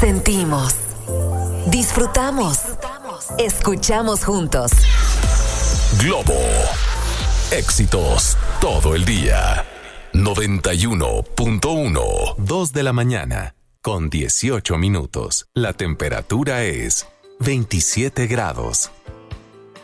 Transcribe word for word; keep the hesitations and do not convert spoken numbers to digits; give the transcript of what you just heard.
Sentimos, disfrutamos, escuchamos juntos. Globo, éxitos todo el día. noventa y uno punto uno. Dos de la mañana, con dieciocho minutos. La temperatura es veintisiete grados.